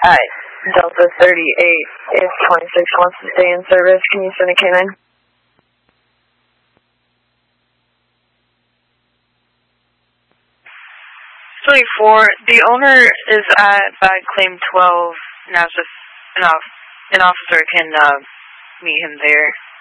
Alright, Delta 38, if 26 wants to stay in service, can you send a K9? The owner is at bag claim 12, and an officer can meet him there.